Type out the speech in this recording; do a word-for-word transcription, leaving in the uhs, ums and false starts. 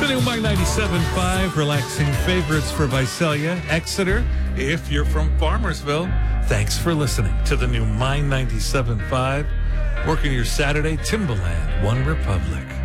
new My ninety-seven point five, relaxing favorites for Visalia, Exeter. If you're from Farmersville, thanks for listening to the new My ninety-seven point five. Working your Saturday, Timberland, One Republic.